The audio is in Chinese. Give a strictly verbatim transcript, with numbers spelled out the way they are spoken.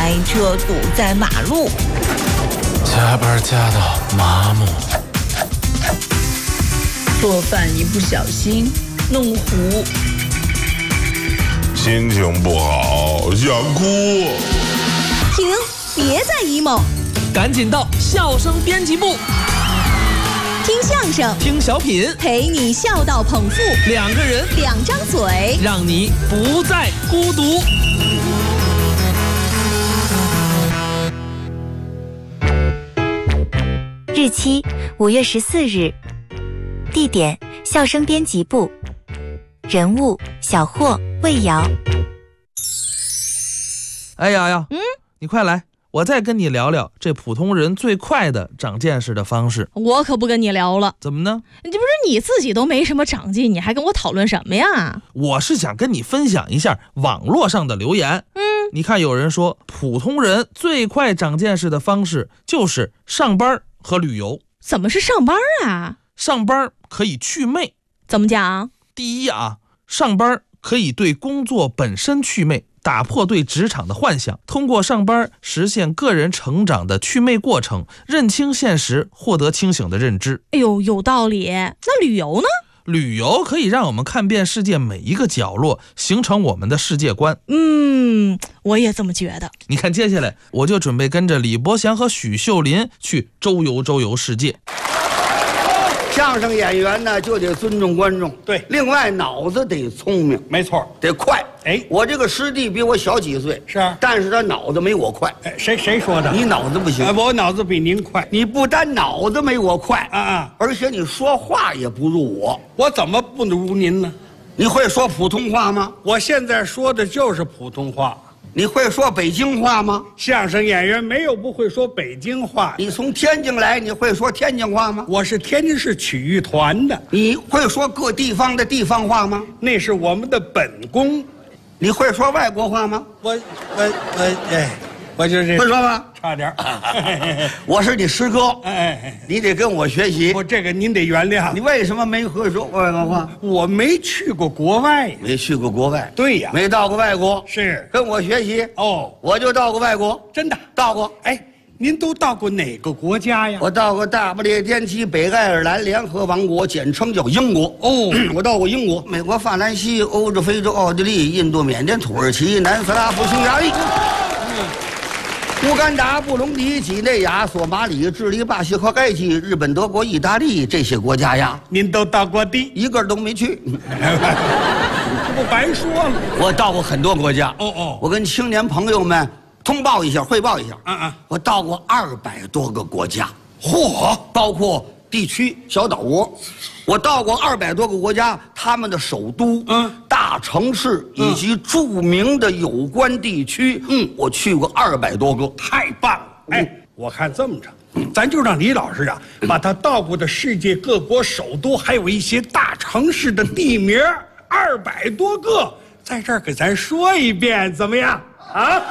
开车堵在马路， 加班加到麻木， 做饭一不小心弄糊， 心情不好想哭。 停，别再 emo， 赶紧到笑声编辑部， 听相声， 听小品， 陪你笑到捧腹， 两个人， 两张嘴， 让你不再孤独。 日期五月十四日，地点笑声编辑部，人物小霍、魏瑶。 哎呀呀， 嗯， 你快来，我再跟你聊聊这普通人最快的长见识的方式。 我可不跟你聊了。 怎么呢？ 这不是你自己都没什么长进，你还跟我讨论什么呀？ 我是想跟你分享一下网络上的留言。 嗯， 你看有人说普通人最快长见识的方式就是上班和旅游。 怎么是上班啊？ 上班可以祛魅。 怎么讲？ 第一啊，上班可以对工作本身祛魅，打破对职场的幻想，通过上班实现个人成长的祛魅过程，认清现实，获得清醒的认知。 哎呦，有道理。那旅游呢？ 旅游可以让我们看遍世界每一个角落，形成我们的世界观。 嗯，我也这么觉得。 你看，接下来我就准备跟着李伯祥和许秀林去周游周游世界。 相声演员呢，就得尊重观众， 对， 另外脑子得聪明， 没错， 得快。 哎， 我这个师弟比我小几岁， 是， 但是他脑子没我快。 哎，谁谁说的？ 你脑子不行， 哎，我脑子比您快。 你不单脑子没我快啊啊， 而且你说话也不如我。 我怎么不如您呢？ 你会说普通话吗？ 我现在说的就是普通话。 你会说北京话吗？ 相声演员没有不会说北京话。 你从天津来，你会说天津话吗？ 我是天津市曲艺团的。 你会说各地方的地方话吗？ 那是我们的本功。 你会说外国话吗？ 我我我哎，我就这会说吗？ 差点我是你师哥， 哎， 你得跟我学习。 我这个您得原谅。 你为什么没会说外国话？ 我没去过国外， 没去过国外。 对呀， 没到过外国。 是跟我学习哦， 我就到过外国， 真的到过。 哎，您都到过哪个国家呀？ 我到过大不列颠及北爱尔兰联合王国，简称叫英国。 哦， 我到过英国、美国、法兰西、欧洲、非洲、奥地利、印度、缅甸、土耳其、南斯拉夫、匈牙利。乌干达、布隆迪、几内亚、索马里、智利、巴西和埃及、日本、德国、意大利这些国家呀， 您都到过的， 一个都没去， 不白说了。 我到过很多国家。 哦哦， 我跟青年朋友们通报一下，汇报一下。 啊啊， 我到过二百多个国家， 嚯， 包括地区、小岛国。我到过二百多个国家，他们的首都、 嗯， 大城市以及著名的有关地区，嗯，我去过二百多个， 太棒了！哎，我看这么着，咱就让李老师啊，把他到过的世界各国首都，还有一些大城市的地名，二百多个，在这儿给咱说一遍，怎么样？啊？